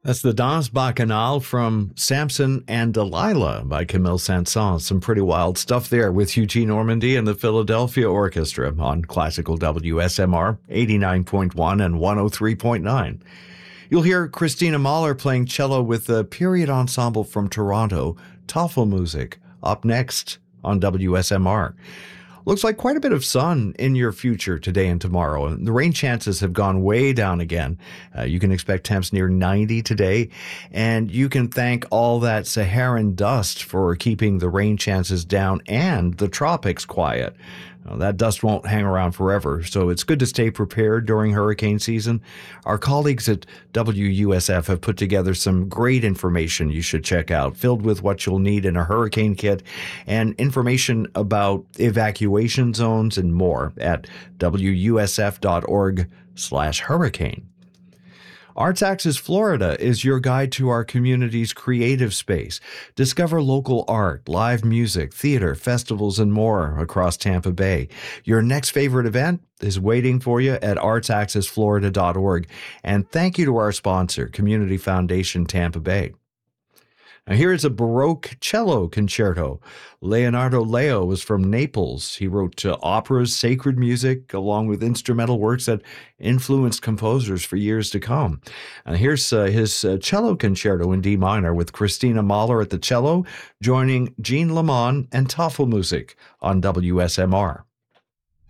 That's the Danse Bacchanale from Samson and Delilah by Camille Saint-Saëns. Some pretty wild stuff there with Eugene Ormandy and the Philadelphia Orchestra on Classical WSMR 89.1 and 103.9. You'll hear Christina Mahler playing cello with the period ensemble from Toronto, Tafelmusik, up next on WSMR. Looks like quite a bit of sun in your future today and tomorrow. And the rain chances have gone way down again. You can expect temps near 90 today. And you can thank all that Saharan dust for keeping the rain chances down and the tropics quiet. Now, that dust won't hang around forever, so it's good to stay prepared during hurricane season. Our colleagues at WUSF have put together some great information you should check out, filled with what you'll need in a hurricane kit and information about evacuation zones and more at wusf.org/hurricane. Arts Axis Florida is your guide to our community's creative space. Discover local art, live music, theater, festivals, and more across Tampa Bay. Your next favorite event is waiting for you at artsaccessflorida.org. And thank you to our sponsor, Community Foundation Tampa Bay. Now here is a Baroque cello concerto. Leonardo Leo was from Naples. He wrote operas, sacred music, along with instrumental works that influenced composers for years to come. And here's his cello concerto in D minor with Christina Mahler at the cello, joining Jean Lamont and Tafelmusik on WSMR.